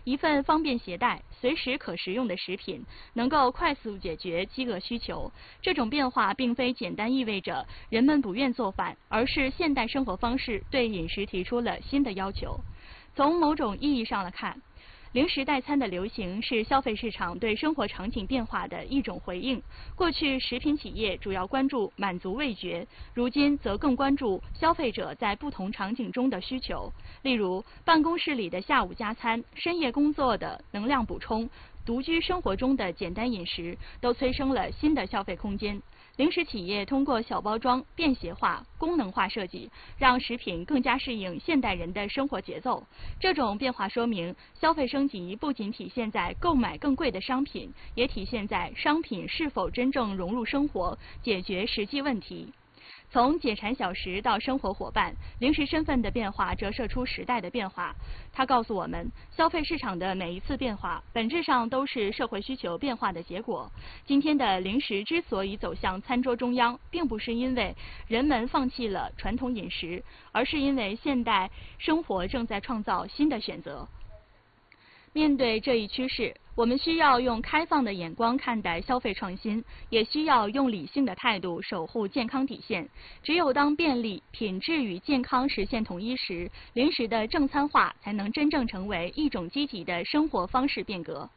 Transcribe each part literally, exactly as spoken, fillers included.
一份方便携带、随时可食用的食品，能够快速解决饥饿需求。这种变化并非简单意味着人们不愿做饭，而是现代生活方式对饮食提出了新的要求。从某种意义上来看，零食代餐的流行是消费市场对生活场景变化的一种回应。过去，食品企业主要关注满足味觉，如今则更关注消费者在不同场景中的需求。例如，办公室里的下午加餐、深夜工作的能量补充、独居生活中的简单饮食，都催生了新的消费空间。零食企业通过小包装、便携化、功能化设计，让食品更加适应现代人的生活节奏。这种变化说明，消费升级不仅体现在购买更贵的商品，也体现在商品是否真正融入生活，解决实际问题。从解馋小食到生活伙伴，零食身份的变化折射出时代的变化。它告诉我们，消费市场的每一次变化，本质上都是社会需求变化的结果。今天的零食之所以走向餐桌中央，并不是因为人们放弃了传统饮食，而是因为现代生活正在创造新的选择。面对这一趋势，我们需要用开放的眼光看待消费创新，也需要用理性的态度守护健康底线。只有当便利、品质与健康实现统一时，零食的正餐化才能真正成为一种积极的生活方式变革。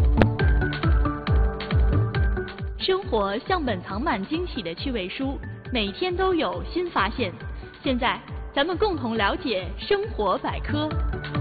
生活像本藏满惊喜的趣味书，每天都有新发现。现在，咱们共同了解生活百科。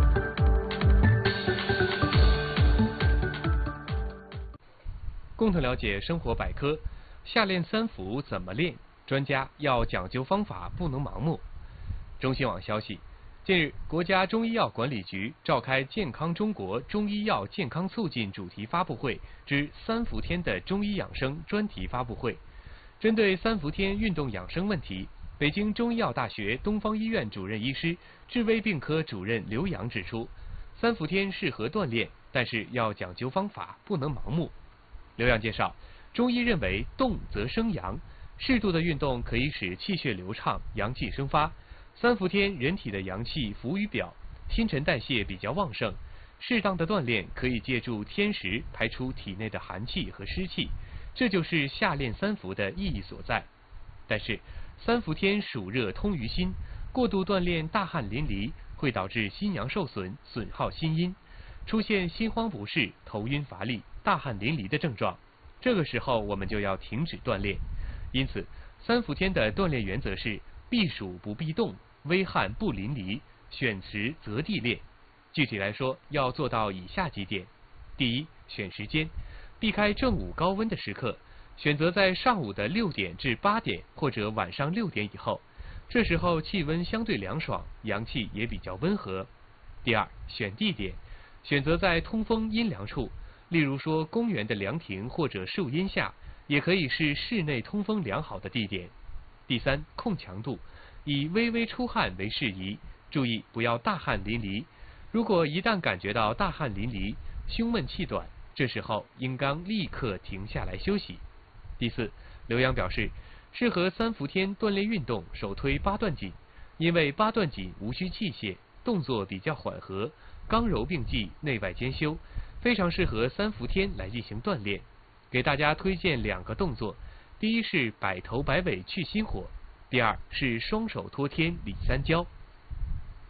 共同了解生活百科，下列三伏怎么练？专家要讲究方法，不能盲目。中新网消息，近日，国家中医药管理局召开健康中国中医药健康促进主题发布会之三伏天的中医养生专题发布会。针对三伏天运动养生问题，北京中医药大学东方医院主任医师、治微病科主任刘洋指出，三伏天适合锻炼，但是要讲究方法，不能盲目。刘洋介绍，中医认为动则生阳，适度的运动可以使气血流畅，阳气生发。三伏天人体的阳气浮于表，新陈代谢比较旺盛，适当的锻炼可以借助天时排出体内的寒气和湿气，这就是夏练三伏的意义所在。但是三伏天暑热通于心，过度锻炼大汗淋漓，会导致心阳受损，损耗心阴，出现心慌不适、头晕乏力、大汗淋漓的症状。这个时候我们就要停止锻炼。因此，三伏天的锻炼原则是避暑不避动，微汗不淋漓，选时择地练。具体来说，要做到以下几点：第一，选时间，避开正午高温的时刻，选择在上午的六点至八点或者晚上六点以后，这时候气温相对凉爽，阳气也比较温和。第二，选地点，选择在通风阴凉处，例如说公园的凉亭或者树荫下，也可以是室内通风良好的地点。第三，控强度，以微微出汗为适宜，注意不要大汗淋漓。如果一旦感觉到大汗淋漓、胸闷气短，这时候应当立刻停下来休息。第四，刘洋表示，适合三伏天锻炼运动，首推八段锦，因为八段锦无需器械，动作比较缓和，刚柔并济，内外兼修，非常适合三伏天来进行锻炼。给大家推荐两个动作，第一是摆头摆尾去心火，第二是双手托天理三焦。